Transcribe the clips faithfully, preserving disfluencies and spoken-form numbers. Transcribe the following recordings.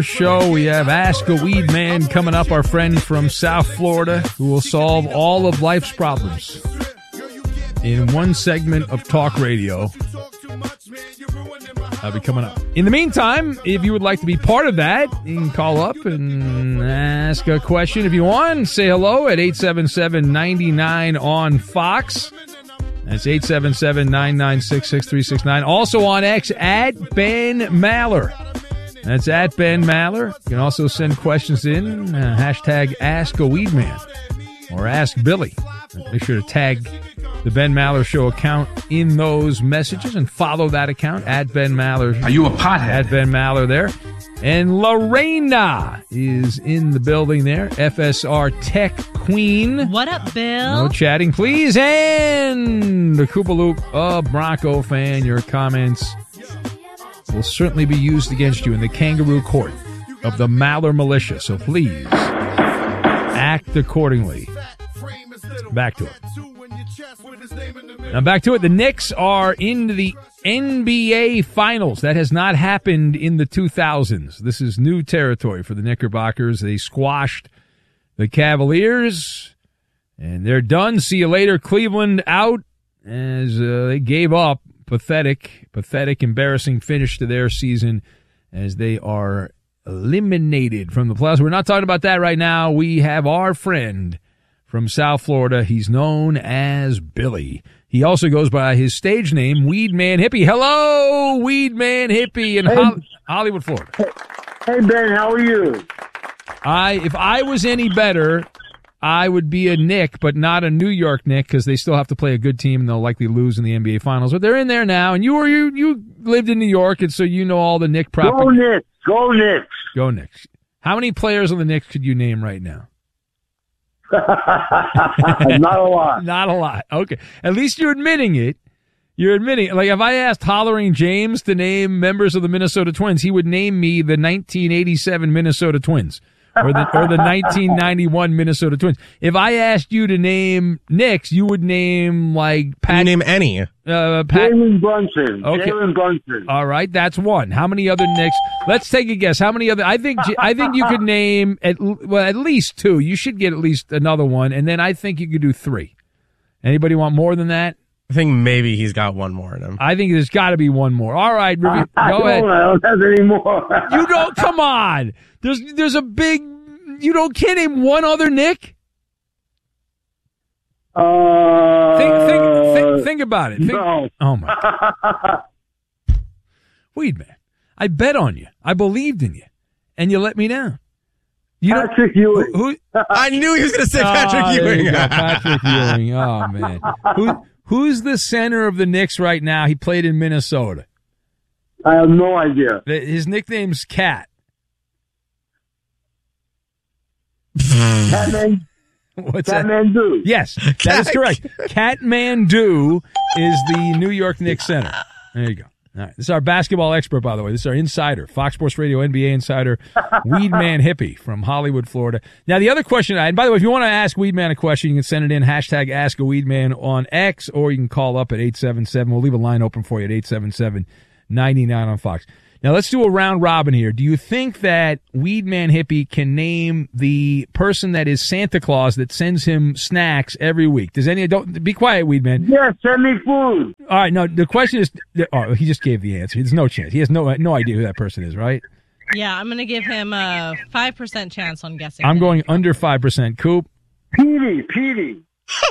Show. We have Ask a Weed Man coming up, our friend from South Florida who will solve all of life's problems in one segment of talk radio. That'll be coming up. In the meantime, if you would like to be part of that, you can call up and ask a question if you want. Say hello at eight seven seven, nine nine on Fox. That's eight seven seven, nine nine six, six three six nine. Also on X, at Ben Maller. That's at Ben Maller. You can also send questions in. Uh, hashtag Ask a Weed Man or Ask Billy. Make sure to tag the Ben Maller Show account in those messages and follow that account at Ben Maller. Are you a pothead? At Ben Maller there. And Lorena is in the building there. F S R Tech Queen. What up, Bill? No chatting, please. And the Koopaloop, a Bronco fan, your comments will certainly be used against you in the kangaroo court of the Maller Militia. So please act accordingly. Back to it. Now back to it. The Knicks are into the N B A Finals. That has not happened in the two thousands. This is new territory for the Knickerbockers. They squashed the Cavaliers, and they're done. See you later, Cleveland, out as uh, they gave up. Pathetic, pathetic, embarrassing finish to their season as they are eliminated from the playoffs. We're not talking about that right now. We have our friend from South Florida. He's known as Billy. He also goes by his stage name, Weed Man Hippie. Hello, Weed Man Hippie in hey, Ho- Hollywood, Florida. Hey, Ben, how are you? I, if I was any better, I would be a Knick, but not a New York Knick because they still have to play a good team and they'll likely lose in the N B A Finals. But they're in there now, and you were you you lived in New York, and so you know all the Knick propaganda. Go Knicks! Go Knicks! Go Knicks! How many players on the Knicks could you name right now? Not a lot. Not a lot. Okay, at least you're admitting it. You're admitting it. Like if I asked Hollering James to name members of the Minnesota Twins, he would name me the nineteen eighty-seven Minnesota Twins. or the or the nineteen ninety-one Minnesota Twins. If I asked you to name Knicks, you would name like Pat. You name any. Uh, Pat. Jalen Brunson. Okay. Jalen Brunson. All right, that's one. How many other Knicks? Let's take a guess. How many other? I think I think you could name at well at least two. You should get at least another one, and then I think you could do three. Anybody want more than that? I think maybe he's got one more in him. I think there's got to be one more. All right, review, I go don't, ahead. I don't have any more. You don't. Come on. There's there's a big. You don't can't name one other Nick. Uh, think think think, think about it. Think, no. Oh my. Weed man, I bet on you. I believed in you, and you let me down. You know Patrick Ewing. Who? who I knew he was going to say Patrick oh, there Ewing. you go, Patrick Ewing. Oh man. Who? Who's the center of the Knicks right now? He played in Minnesota. I have no idea. His nickname's Cat. Catman. What's that? Catmandu. Yes, that is correct. Catmandu is the New York Knicks center. There you go. All right. This is our basketball expert, by the way. This is our insider, Fox Sports Radio N B A insider, Weedman Hippie from Hollywood, Florida. Now, the other question, and by the way, if you want to ask Weedman a question, you can send it in, hashtag Ask a Weedman on X, or you can call up at eight seven seven. We'll leave a line open for you at eight seven seven, nine nine on Fox. Now, let's do a round robin here. Do you think that Weedman Hippie can name the person that is Santa Claus that sends him snacks every week? Does any, don't, be quiet, Weedman. Yes, send me food. All right, no, the question is, oh, he just gave the answer. There's no chance. He has no no idea who that person is, right? Yeah, I'm going to give him a five percent chance on guessing. I'm going under five percent. Coop? Petey, Petey.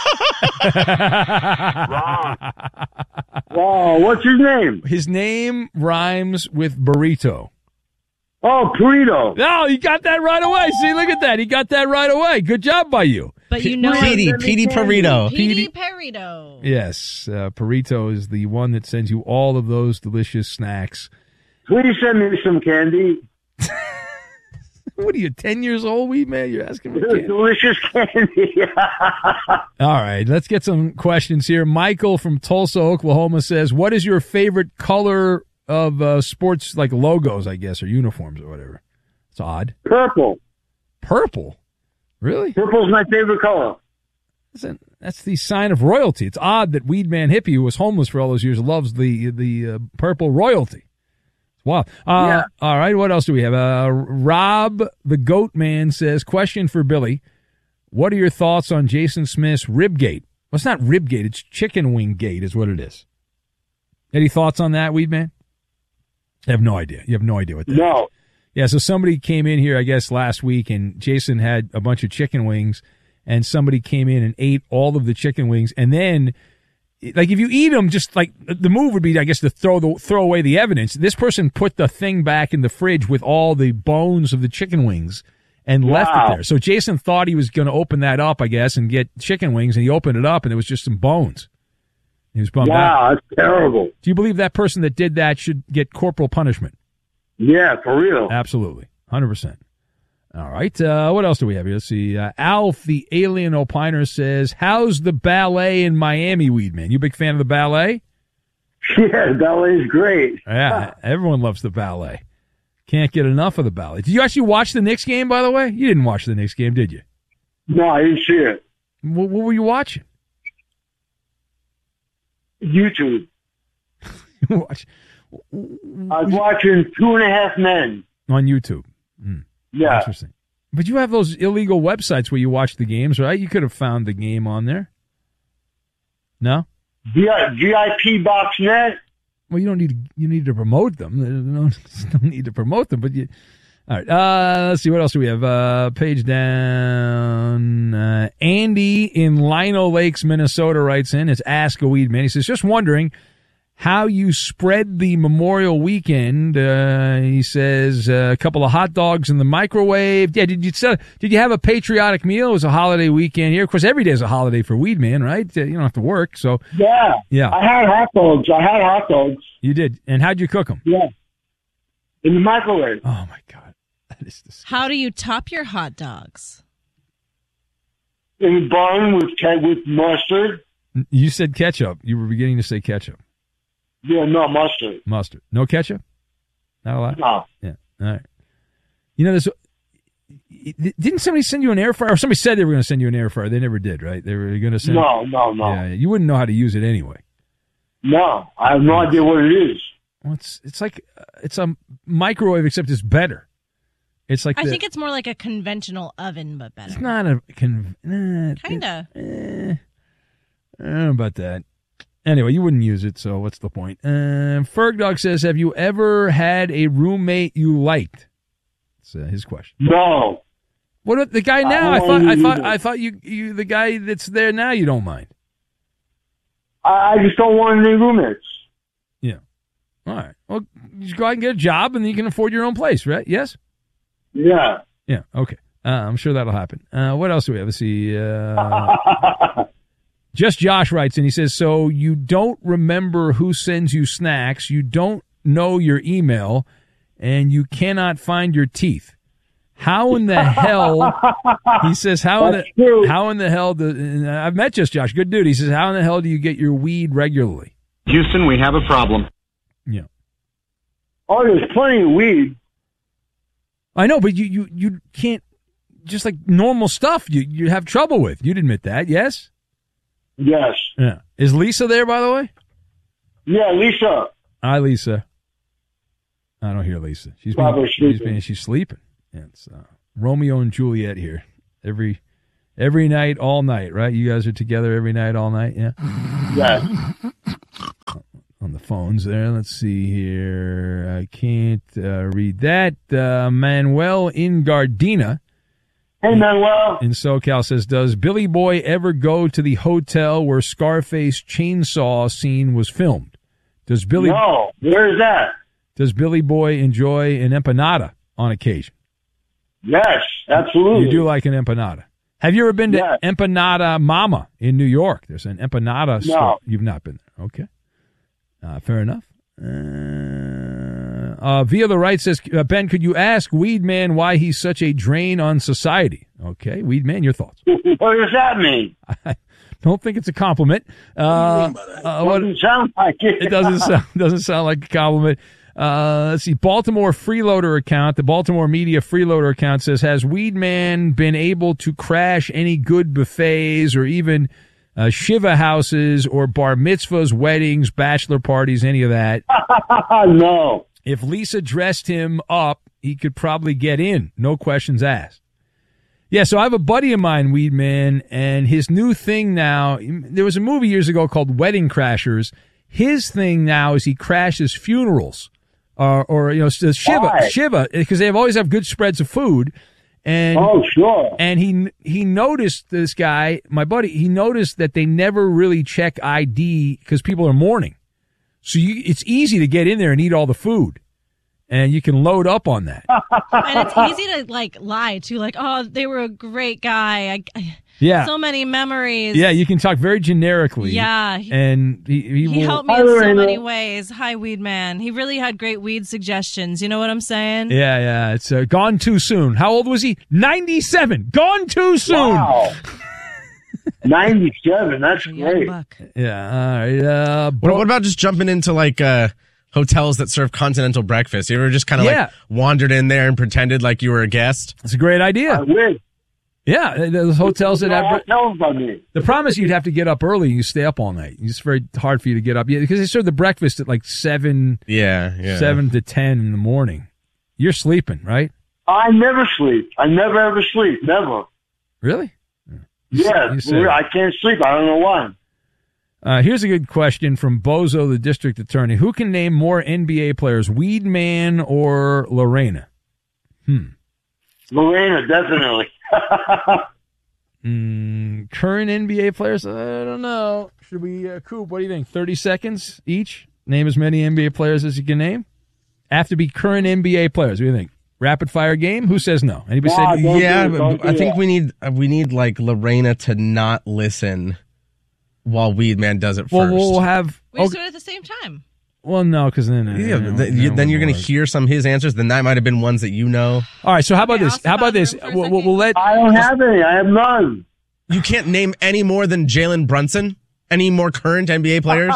Wow. Wow, what's his name? His name rhymes with burrito. Oh, Burrito. No, he got that right away. See, look at that. He got that right away. Good job by you. But you know, Petey, Petey Perito. Petey Perito. Yes, uh, Perito is the one that sends you all of those delicious snacks. Please send me some candy. What are you, ten years old, Weed Man? You're asking me candy? Delicious candy. All right, let's get some questions here. Michael from Tulsa, Oklahoma says, what is your favorite color of uh, sports, like logos, I guess, or uniforms or whatever? It's odd. Purple. Purple? Really? Purple's my favorite color. Listen, that's the sign of royalty. It's odd that Weedman Hippie, who was homeless for all those years, loves the the uh, purple royalty. Wow. Uh, Yeah. All right. What else do we have? Uh, Rob, the Goat Man, says, question for Billy. What are your thoughts on Jason Smith's Ribgate? Well, it's not Ribgate. It's Chicken Wing Gate is what it is. Any thoughts on that, Weed Man? I have no idea. You have no idea what that is. No. Yeah, so somebody came in here, I guess, last week, and Jason had a bunch of chicken wings, and somebody came in and ate all of the chicken wings, and then, like, if you eat them, just like the move would be, I guess, to throw the throw away the evidence. This person put the thing back in the fridge with all the bones of the chicken wings and left Wow. it there. So Jason thought he was going to open that up, I guess, and get chicken wings, and he opened it up, and it was just some bones. He was bummed out. Wow, that's terrible. Do you believe that person that did that should get corporal punishment? Yeah, for real. Absolutely. one hundred percent. All right. Uh, what else do we have here? Let's see. Uh, Alf, the alien opiner, says, how's the ballet in Miami, Weed Man? You a big fan of the ballet? Yeah, ballet's great. Yeah, everyone loves the ballet. Can't get enough of the ballet. Did you actually watch the Knicks game, by the way? You didn't watch the Knicks game, did you? No, I didn't see it. What, what were you watching? YouTube. Watch I was watching Two and a Half Men. on YouTube. Mm, Yeah. interesting. But you have those illegal websites where you watch the games, right? You could have found the game on there. No? G I P Box Net. Well, you don't need to, you need to promote them. There's no, there's no need to promote them, but you. All right. Uh, let's see. What else do we have? Uh, page down. Uh, Andy in Lino Lakes, Minnesota writes in. It's Ask a Weed Man. He says, just wondering how you spread the Memorial Weekend. Uh, he says uh, a couple of hot dogs in the microwave. Yeah. Did you sell, did you have a patriotic meal? It was a holiday weekend here. Of course, every day is a holiday for Weed Man, right? Uh, You don't have to work. So Yeah. Yeah. I had hot dogs. I had hot dogs. you did. And how'd you cook them? Yeah. In the microwave. Oh my God. That is disgusting. How do you top your hot dogs? In a bun with with mustard. You said ketchup. You were beginning to say ketchup. Yeah, no mustard. Mustard. No ketchup? Not a lot? No. Yeah. All right. You know, there's. Didn't somebody send you an air fryer? Or somebody said they were going to send you an air fryer. They never did, right? They were going to send. No, no, no. Yeah, you wouldn't know how to use it anyway. No, I have no idea what it is. Well, it's it's like uh, it's a microwave, except it's better. It's like I the, think it's more like a conventional oven, but better. it's not a con. Eh, Kinda. Eh, I don't know about that. Anyway, you wouldn't use it, so what's the point? Uh, Ferg Dog says, have you ever had a roommate you liked? That's uh, his question. No. What about the guy now? I, I thought don't I either. thought I thought you you the guy that's there now you don't mind. I, I just don't want any roommates. Yeah. All right. Well, just go out and get a job, and then you can afford your own place, right? Yes. Yeah. Yeah. Okay. Uh, I'm sure that'll happen. Uh, what else do we have? Let's see. Uh, Just Josh writes, and he says, so you don't remember who sends you snacks, you don't know your email, and you cannot find your teeth. How in the hell, he says, how in the, That's true. how in the hell, do, and I've met Just Josh, good dude. He says, how in the hell do you get your weed regularly? Houston, we have a problem. Yeah. Oh, there's plenty of weed. I know, but you, you, you can't, just like normal stuff you, you have trouble with. You'd admit that, yes? Yes. Yeah. Is Lisa there, by the way? Yeah, Lisa. Hi, Lisa. I don't hear Lisa. She's Probably being, she's sleeping. being, she's sleeping. Yeah, it's uh, Romeo and Juliet here. Every every night, all night, right? You guys are together every night, all night, yeah? Yes. On the phones there. Let's see here. I can't uh, read that. Uh, Manuel in Gardena Hey, Manuel. in SoCal says, does Billy Boy ever go to the hotel where Scarface chainsaw scene was filmed? Does Billy No. Where is that? Does Billy Boy enjoy an empanada on occasion? Yes, absolutely. You do like an empanada. Have you ever been to Yes. Empanada Mama in New York? There's an empanada store. No. You've not been there. Okay. Uh, fair enough. Uh, uh, Via the Right says, uh, Ben, could you ask Weed Man why he's such a drain on society? Okay, Weed Man, your thoughts. What does that mean? I don't think it's a compliment. Uh, uh, what, Doesn't sound like it. it doesn't sound, doesn't sound like a compliment. Uh, let's see. Baltimore Freeloader account, the Baltimore Media Freeloader account says, has Weed Man been able to crash any good buffets or even uh, Shiva houses or bar mitzvahs, weddings, bachelor parties, any of that? No. If Lisa dressed him up, he could probably get in. No questions asked. Yeah, so I have a buddy of mine, Weed Man, and his new thing now, there was a movie years ago called Wedding Crashers. His thing now is he crashes funerals. Uh, or, you know, Shiva, Why? Shiva, because they have, always have good spreads of food. And, Oh, sure. and he he noticed, this guy, my buddy, he noticed that they never really check I D because people are mourning. So you, it's easy to get in there and eat all the food. And you can load up on that. And it's easy to like lie too, like, oh, they were a great guy. I, I, Yeah. so many memories. Yeah, you can talk very generically. Yeah. He, And he, he, he will, helped me Hi, in so Lorena. many ways. Hi, Weed Man. He really had great weed suggestions. You know what I'm saying? Yeah, yeah. It's uh, gone too soon. How old was he? ninety-seven. Gone too soon. Wow. ninety-seven. That's A young great. buck. Yeah. All right. Uh, What, Bo- what about just jumping into like uh, hotels that serve continental breakfast? You ever just kind of Yeah. like wandered in there and pretended like you were a guest? That's a great I idea. wish. Yeah, those hotels that have. Hotels by me. The problem is you'd have to get up early. You stay up all night. It's very hard for you to get up. Yeah, because they serve the breakfast at like seven, Yeah, yeah. seven to ten in the morning. You're sleeping, right? I never sleep. I never ever sleep. Never. Really? You s- Yeah, you said it. I can't sleep. I don't know why. Uh, here's a good question from Bozo, the district attorney. Who can name more N B A players, Weed Man or Lorena? Lorena, definitely. Mm, current N B A players? I don't know. Should we, uh, Coop, what do you think? thirty seconds each? Name as many N B A players as you can name? Have to be current N B A players. What do you think? Rapid fire game? Who says no? Anybody Wow, say don't Yeah, do it, don't but I do think that. we need uh, we need like Lorena to not listen while Weed Man does it Well, first. we'll have. We just Okay, do it at the same time. well, no, because then. Uh, yeah, you know, but th- you- then you're going to work. hear some of his answers. Then that might have been ones that you know. All right, so how about Okay, this? I'll How about step this? out of the room for a We'll, we'll, we'll let. I don't have any. I have none. You can't name any more than Jalen Brunson. Any more current N B A players?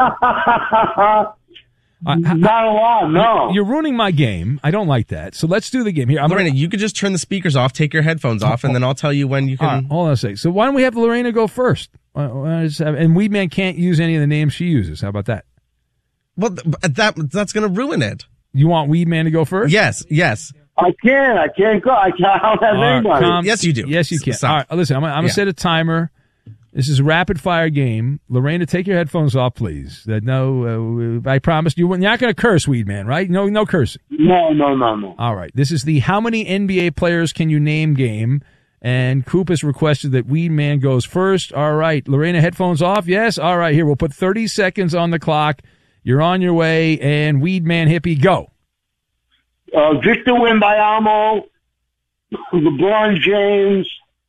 Uh, Not a lot, no. You're ruining my game. I don't like that. So let's do the game here. I'm Lorena, gonna, you could just turn the speakers off, take your headphones off, and then I'll tell you when you all right, can. hold on a second. So why don't we have Lorena go first? Why- why just have- And Weedman can't use any of the names she uses. How about that? Well, th- but that that's going to ruin it. You want Weedman to go first? Yes, yes. I can't. I can't go. I, can't, I don't have All right, anybody. calm- Yes, you do. Yes, you can. Stop. All right, listen, I'm, I'm going to Yeah. set a timer. This is a rapid fire game. Lorena, take your headphones off, please. That no, uh, I promised you. You're not going to curse, Weedman, right? No, no cursing. No, no, no, no. All right. This is the how many N B A players can you name game. And Coop has requested that Weedman goes first. All right. Lorena, headphones off? Yes? All right. Here, we'll put thirty seconds on the clock. You're on your way. And Weedman hippie, go. Uh, Victor Wembanyama, LeBron James,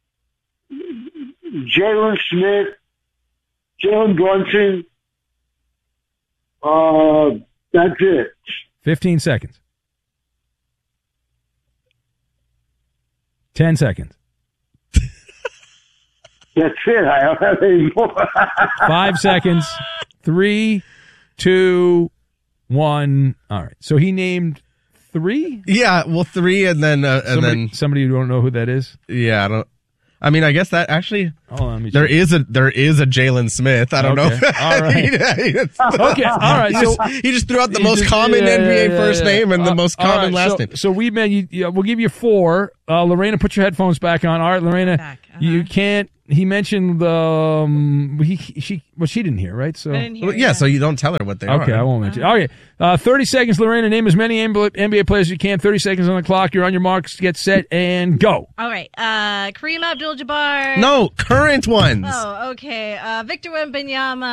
Jalen Smith, Jalen Brunson. Uh, that's it. fifteen seconds. ten seconds. That's it. I don't have any more. Five seconds. Three, two, one. All right. So he named three? Yeah, well, three, and then uh, and Somebody, then somebody you don't know who that is? yeah, I don't. I mean, I guess that actually Hold on, let me there check. is a there is a Jalen Smith. I don't Okay. know. All right. It's- Okay. All right. He So just, he just threw out the He most just- common yeah, N B A yeah, yeah, first yeah. name and Uh, the most all common right, last so, name. So we man, you, yeah, we'll give you four. Uh, Lorena, put your headphones back on. All right, Lorena, Back, uh-huh. you can't. He mentioned the um, he she well she didn't hear, right? So I didn't hear Well, yeah, that. so you don't tell her what they are. okay, I won't mention. Okay, uh, thirty seconds, Lorena. Name as many N B A players as you can. Thirty seconds on the clock. You're on your marks. Get set and go. All right. Uh, Kareem Abdul-Jabbar. No, current ones. Oh, okay. Uh, Victor Wembanyama.